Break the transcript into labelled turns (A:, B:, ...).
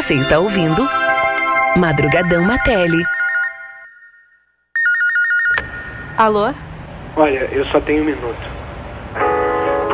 A: Você está ouvindo Madrugadão Matelli.
B: Alô?
C: Olha, eu só tenho 1 minuto.